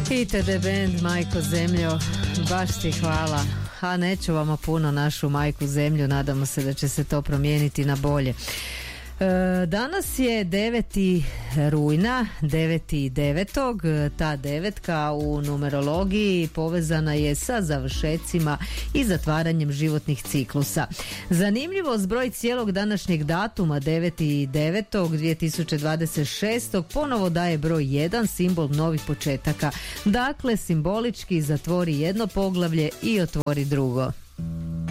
ITD Band, Majko Zemljo, baš ti hvala. A ne čuvamo puno našu majku Zemlju, nadamo se da će se to promijeniti na bolje. Danas je 9. rujna, 9.9. Ta devetka u numerologiji povezana je sa završecima i zatvaranjem životnih ciklusa. Zanimljivost, broj cijelog današnjeg datuma 9.9.2026. ponovo daje broj 1, simbol novih početaka. Dakle, simbolički zatvori jedno poglavlje i otvori drugo.